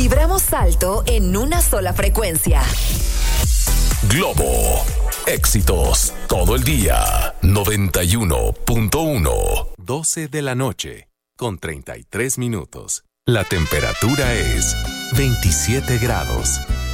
Vibramos alto en una sola frecuencia. Globo. Éxitos todo el día. 91.1. 12 de la noche con 33 minutos. La temperatura es 27 grados.